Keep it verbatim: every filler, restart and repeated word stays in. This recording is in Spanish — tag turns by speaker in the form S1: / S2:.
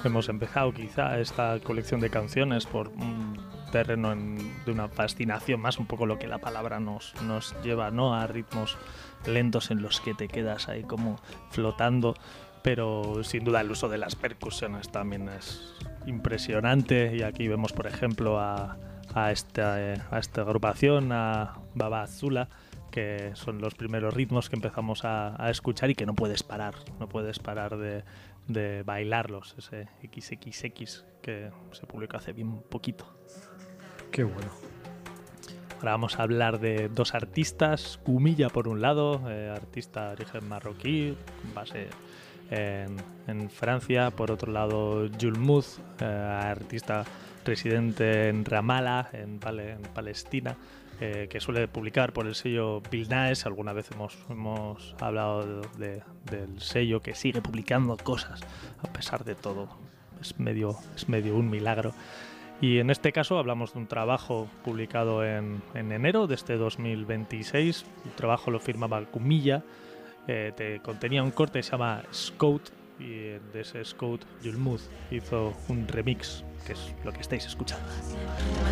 S1: Hemos empezado quizá esta colección de canciones por un terreno en, de una fascinación, más un poco lo que la palabra nos, nos lleva, ¿no? A ritmos lentos en los que te quedas ahí como flotando, pero sin duda el uso de las percusiones también es impresionante, y aquí vemos por ejemplo a, a, esta, a esta agrupación, a Baba Azula, que son los primeros ritmos que empezamos a, a escuchar y que no puedes parar, no puedes parar de, de bailarlos, ese equis equis equis que se publicó hace bien poquito.
S2: Qué bueno.
S1: Ahora vamos a hablar de dos artistas, Kumilla por un lado, eh, artista de origen marroquí, base en, en Francia, por otro lado Julmuth, eh, artista residente en Ramallah, en, en Palestina, eh, que suele publicar por el sello Bilnaes. Alguna vez hemos, hemos hablado de, de, del sello, que sigue publicando cosas a pesar de todo. Es medio, es medio un milagro. Y en este caso hablamos de un trabajo publicado en, en enero de este dos mil veintiséis. El trabajo lo firmaba Kumilla, eh, te, contenía un corte que se llama Scout, y de ese Scout Julmuth hizo un remix, que es lo que estáis escuchando.